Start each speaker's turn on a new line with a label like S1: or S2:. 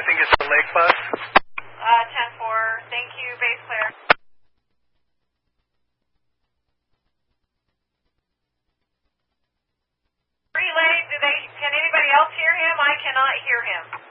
S1: think it's the Lake Bus.
S2: 10-4. Thank you. Base clear. Relay, can anybody else hear him? I cannot hear him.